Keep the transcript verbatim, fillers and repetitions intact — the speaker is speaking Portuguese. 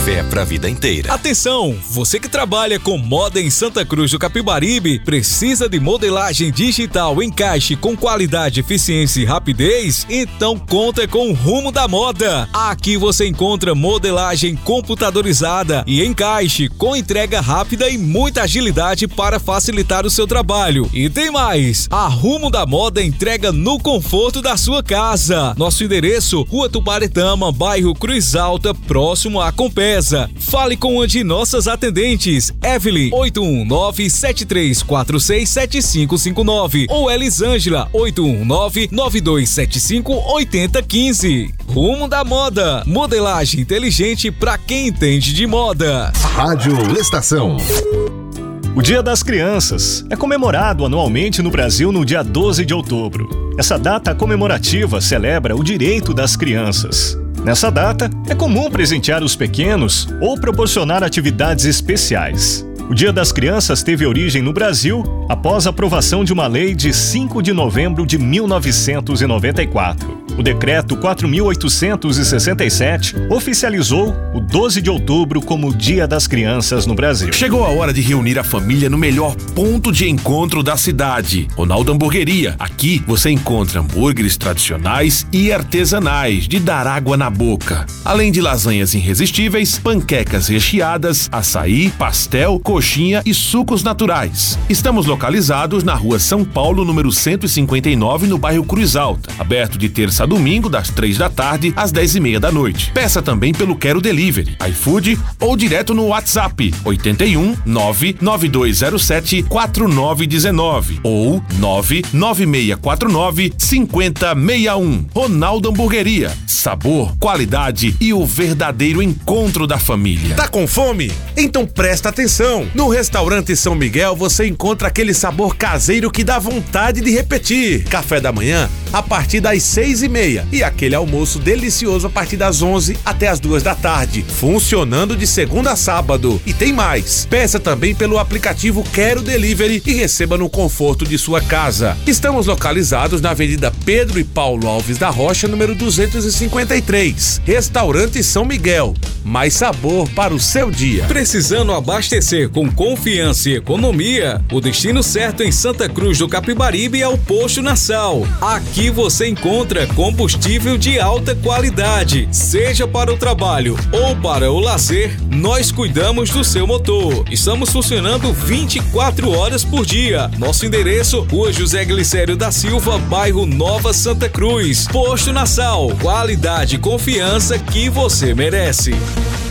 Café pra vida inteira. Atenção, você que trabalha com moda em Santa Cruz do Capibaribe, precisa de modelagem digital, encaixe com qualidade, eficiência e rapidez? Então conta com o Rumo da Moda. Aqui você encontra modelagem computadorizada e encaixe com entrega rápida e muita agilidade para facilitar o seu trabalho. E tem mais, a Rumo da Moda entrega no conforto da sua casa. Nosso endereço, Rua Tuparetama, bairro Cruz Alta, próximo à Compesa. Fale com uma de nossas atendentes, Evelyn, oito um nove, sete três quatro seis, sete cinco cinco nove ou Elisângela, oito um nove, nove dois sete cinco, oito zero um cinco. Rumo da Moda, modelagem inteligente para quem entende de moda. Rádio Estação. O Dia das Crianças é comemorado anualmente no Brasil no dia doze de outubro. Essa data comemorativa celebra o direito das crianças. Nessa data, é comum presentear os pequenos ou proporcionar atividades especiais. O Dia das Crianças teve origem no Brasil após a aprovação de uma lei de cinco de novembro de mil novecentos e noventa e quatro. O Decreto quatro mil oitocentos e sessenta e sete oficializou o doze de outubro como Dia das Crianças no Brasil. Chegou a hora de reunir a família no melhor ponto de encontro da cidade, Ronaldo Hamburgueria. Aqui você encontra hambúrgueres tradicionais e artesanais de dar água na boca, além de lasanhas irresistíveis, panquecas recheadas, açaí, pastel, coxinha e sucos naturais. Estamos localizados na Rua São Paulo, número cento e cinquenta e nove, no bairro Cruz Alta, aberto de terça a domingo, das três da tarde às dez e meia da noite. Peça também pelo Quero Delivery, iFood ou direto no WhatsApp oito um nove, nove dois zero sete, quatro nove um nove ou nove nove seis quatro nove, cinco zero seis um. Ronaldo Hamburgueria, sabor, qualidade e o verdadeiro encontro da família. Tá com fome? Então presta atenção. No Restaurante São Miguel você encontra aquele sabor caseiro que dá vontade de repetir. Café da manhã a partir das seis e meia e aquele almoço delicioso a partir das onze até as duas da tarde, funcionando de segunda a sábado. E tem mais, peça também pelo aplicativo Quero Delivery e receba no conforto de sua casa. Estamos localizados na Avenida Pedro e Paulo Alves da Rocha, número duzentos e cinquenta e três. Restaurante São Miguel, mais sabor para o seu dia. Precisando abastecer com confiança e economia? O destino certo em Santa Cruz do Capibaribe é o Posto Nassau. Aqui você encontra combustível de alta qualidade. Seja para o trabalho ou para o lazer, nós cuidamos do seu motor. Estamos funcionando vinte e quatro horas por dia. Nosso endereço, Rua José Glicério da Silva, bairro Nova Santa Cruz. Posto Nassau, qualidade e confiança que você merece.